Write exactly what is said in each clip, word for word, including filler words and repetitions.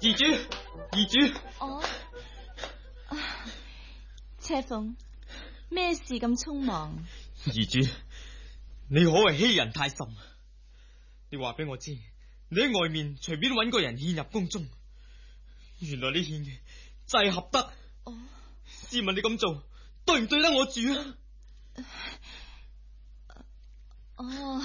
自主，兒主。 哦，車鳳，咩事咁匆忙？ 兒主，你可謂欺人太甚。你話俾我知，你喺外面隨便揾個人獻入宮中，原來你獻嘅就係合德。 哦， 試問你咁做對唔對得我主啊？ 哦，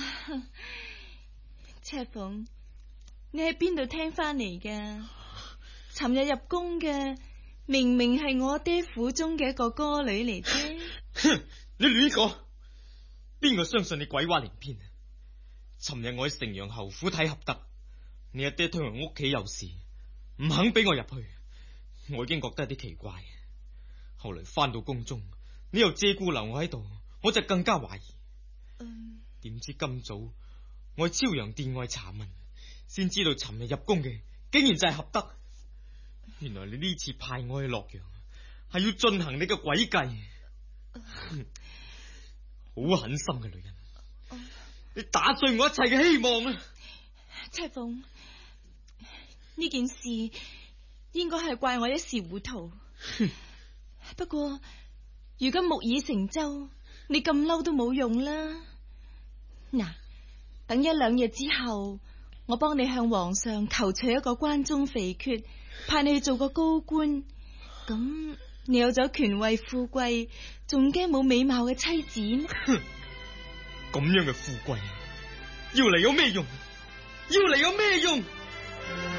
車鳳，你喺邊度聽翻嚟噶？尋日入宮嘅明明係我爹府中嘅一個歌女嚟啫。 哼，你亂講，邊個相信你鬼話連篇啊？尋日我喺城陽侯府睇合德，你阿爹推我屋企有事，唔肯俾我入去，我已經覺得有啲奇怪。後來翻到宮中，你又借故留我喺度，我就更加懷疑。 嗯， 點知今早我喺超陽殿外查問，先知道尋日入宮嘅竟然就係合德。原來你呢次派我去洛陽，係要進行你嘅詭計。好狠心嘅女人，你打碎我一切嘅希望啊！ 車鳳，呢件事應該係怪我一時糊塗。不過如今木已成舟，你咁嬲都冇用啦。嗱，等一兩日之後，我幫你向皇上求取一個關中肥缺，派你去做個高官。咁你有咗權位富貴，仲驚冇美貌嘅妻子咩？ 咁樣嘅富貴要嚟有咩用？要嚟有咩用？